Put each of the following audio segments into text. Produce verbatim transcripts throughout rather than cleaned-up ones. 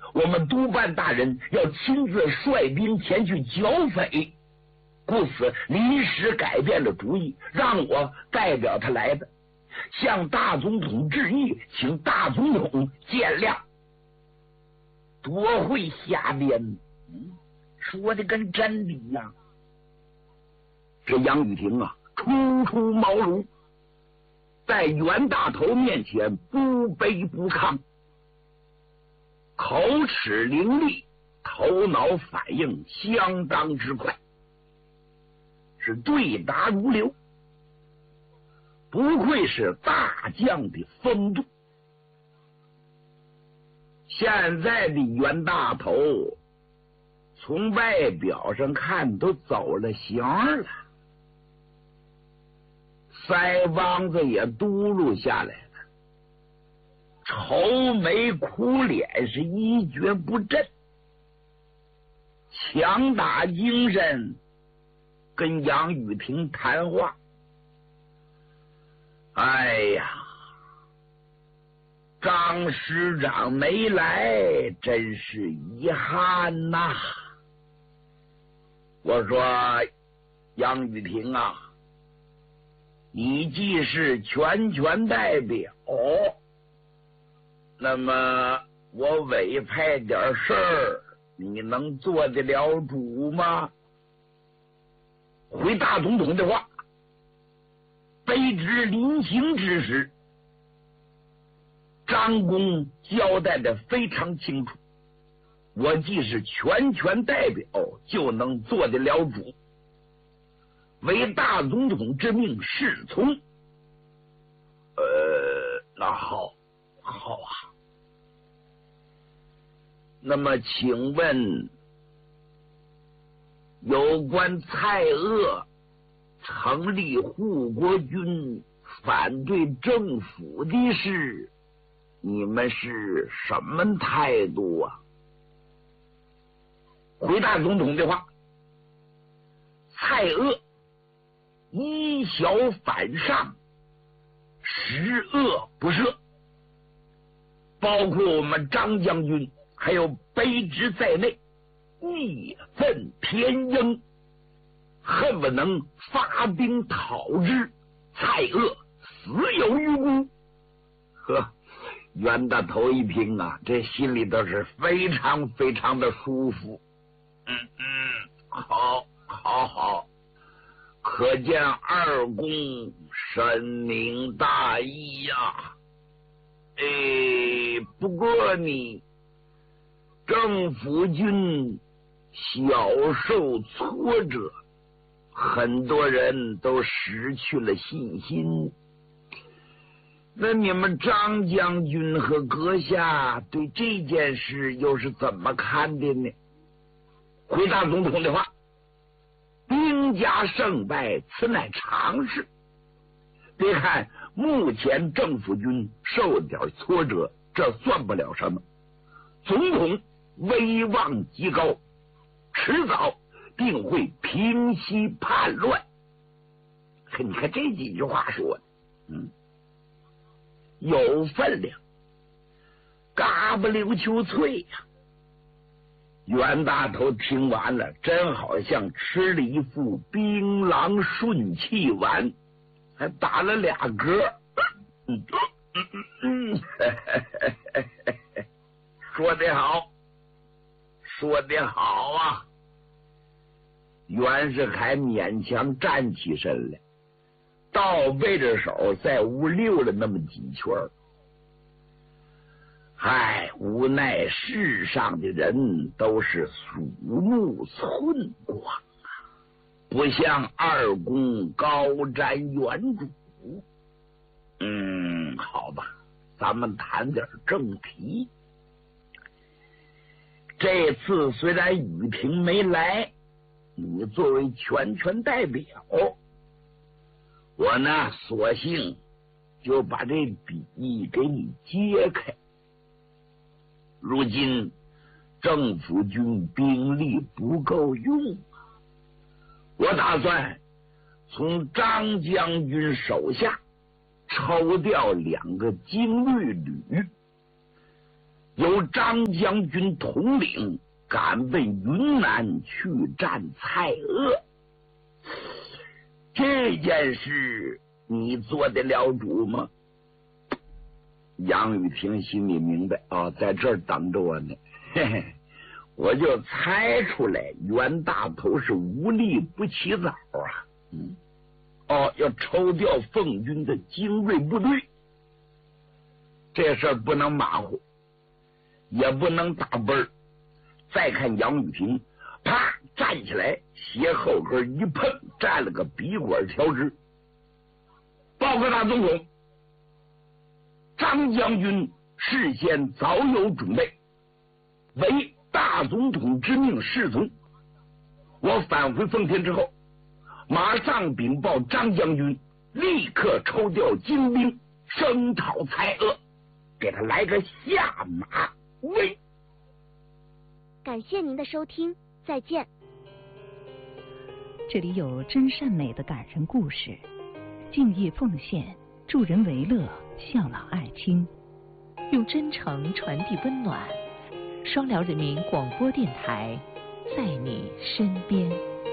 我们督办大人要亲自率兵前去剿匪，故此临时改变了主意，让我代表他来的，向大总统致意，请大总统见谅。多会瞎编，嗯，说的跟真的一样。这杨雨婷啊，初出茅庐，在袁大头面前不卑不亢，口齿伶俐，头脑反应相当之快，是对答如流，不愧是大将的风度。现在的袁大头从外表上看都走了形了，腮帮子也嘟噜下来了，愁眉苦脸是一蹶不振，强打精神跟杨雨婷谈话。哎呀，张师长没来，真是遗憾呐！我说杨雨婷啊，你既是全权代表，那么我委派点事儿，你能做得了主吗？回大总统的话，卑职临行之时，张公交代的非常清楚，我既是全权代表，就能做得了主，为大总统之命是从。呃，那好，好啊。那么，请问有关蔡锷成立护国军、反对政府的事，你们是什么态度啊？回答总统的话，蔡锷以小反上，十恶不赦，包括我们张将军还有卑职在内，义愤填膺，恨不能发兵讨之，蔡锷死有余辜。呵，袁大头一听啊，这心里都是非常非常的舒服。嗯嗯，好，好，好，可见二公深明大义呀、啊。哎，不过呢，政府军小受挫折，很多人都失去了信心。那你们张将军和阁下对这件事又是怎么看的呢？回答总统的话，兵家胜败，此乃常事。别看目前政府军受点挫折，这算不了什么。总统威望极高，迟早定会平息叛乱。可你看这几句话说的，嗯，有分量，嘎不溜秋脆呀、啊。袁大头听完了，真好像吃了一副槟榔顺气丸，还打了俩嗝。嗯嗯嗯，说得好，说得好啊！袁世凯勉强站起身来，倒背着手在屋溜了那么几圈。唉，无奈世上的人都是鼠目寸光啊，不像二公高瞻远瞩。嗯，好吧，咱们谈点正题。这次虽然雨婷没来，你作为全权代表，我呢索性就把这笔给你揭开。如今政府军兵力不够用啊，我打算从张将军手下抽调两个精锐旅， 由张将军统领，赶奔云南去战蔡锷。这件事你做得了主吗？杨玉婷心里明白啊、哦，在这儿等着我呢。嘿嘿，我就猜出来袁大头是无利不起早啊。嗯，哦，要抽调奉军的精锐部队，这事儿不能马虎，也不能打奔儿。再看杨玉婷，啪站起来，斜后跟一碰，站了个笔管调直。报告大总统，张将军事先早有准备，为大总统之命是从。我返回奉天之后，马上禀报张将军，立刻抽调精兵声讨蔡锷，给他来个下马威。 感谢您的收听，再见。 这里有真善美的感人故事，敬业奉献，助人为乐，孝老爱亲，用真诚传递温暖。双辽人民广播电台，在你身边。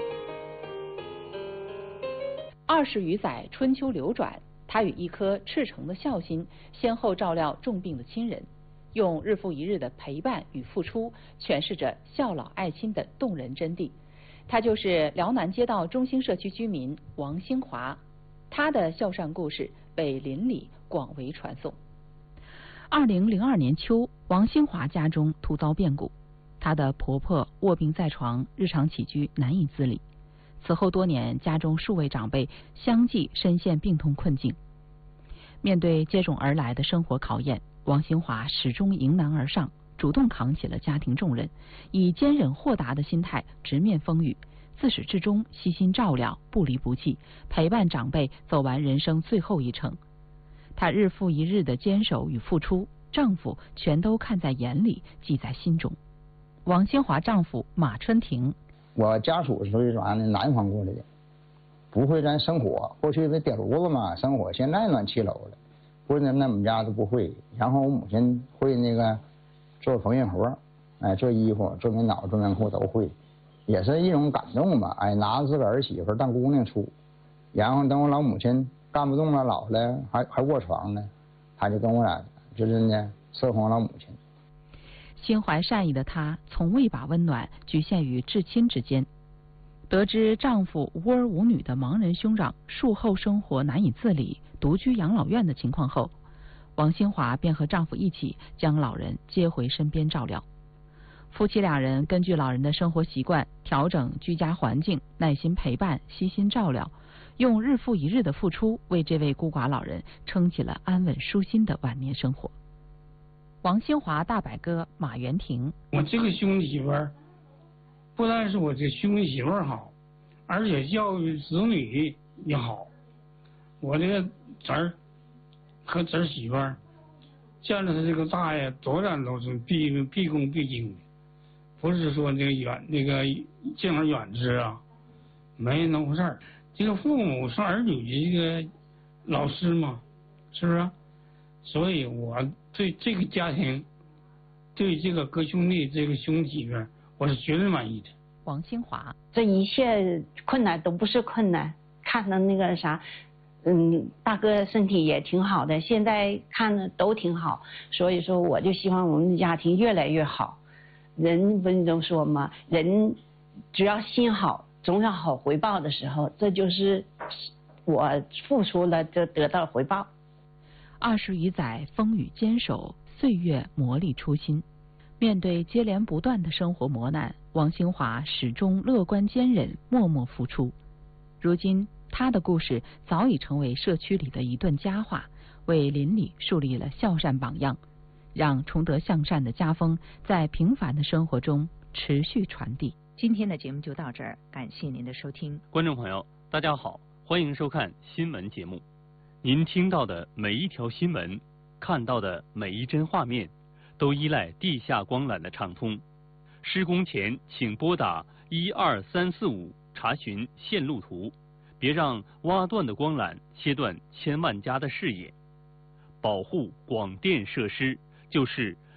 二十余载春秋流转，他与一颗赤诚的孝心，先后照料重病的亲人，用日复一日的陪伴与付出，诠释着孝老爱亲的动人真谛。他就是辽南街道中兴社区居民王兴华，他的孝善故事被邻里广为传颂。 二零零二年秋，王兴华家中突遭变故，她的婆婆卧病在床，日常起居难以自理。此后多年，家中数位长辈相继深陷病痛困境。面对接踵而来的生活考验，王兴华始终迎难而上，主动扛起了家庭重任，以坚韧豁达的心态直面风雨，自始至终悉心照料，不离不弃，陪伴长辈走完人生最后一程。她日复一日的坚守与付出，丈夫全都看在眼里，记在心中。王兴华丈夫马春庭， 我家属是属于啥呢？南方过来的，不会咱生火，过去是电炉子嘛，生火，现在暖气楼了，不是那我们家都不会。然后我母亲会那个做缝纫活，哎，做衣服、做棉袄、做棉裤都会，也是一种感动吧。哎，拿着自个儿媳妇当姑娘处，然后等我老母亲干不动了，老了还还卧床呢，他就跟我俩就是呢伺候老母亲。 心怀善意的她，从未把温暖局限于至亲之间。得知丈夫无儿无女的盲人兄长术后生活难以自理，独居养老院的情况后，王兴华便和丈夫一起将老人接回身边照料。夫妻两人根据老人的生活习惯，调整居家环境，耐心陪伴，悉心照料，用日复一日的付出，为这位孤寡老人撑起了安稳舒心的晚年生活。王兴华大伯哥马元廷， 我这个兄弟媳妇儿，不但是我这兄弟媳妇儿好，而且教育子女也好。我这个侄儿和侄儿媳妇儿见了他这个大爷，多然都是毕毕恭毕敬的，不是说那个远那个敬而远之啊，没那回事儿。这个父母是儿女的这个老师嘛，是不是？所以我对这个家庭，对这个哥兄弟这个兄弟媳妇儿，我是绝对满意的。 王兴华， 这一切困难都不是困难，看到那个啥，嗯，大哥身体也挺好的，现在看着都挺好，所以说我就希望我们的家庭越来越好。人不是都说吗？人只要心好，总有好回报的时候，这就是我付出了就得到回报。 二十余载风雨坚守，岁月磨砺初心。面对接连不断的生活磨难，王兴华始终乐观坚忍，默默付出。如今，他的故事早已成为社区里的一段佳话，为邻里树立了孝善榜样，让崇德向善的家风在平凡的生活中持续传递。今天的节目就到这儿，感谢您的收听。 观众朋友，大家好，欢迎收看新闻节目。您听到的每一条新闻，看到的每一帧画面，都依赖地下光缆的畅通。施工前请拨打一二三四五查询线路图，别让挖断的光缆切断千万家的视野。保护广电设施就是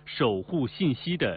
守护信息的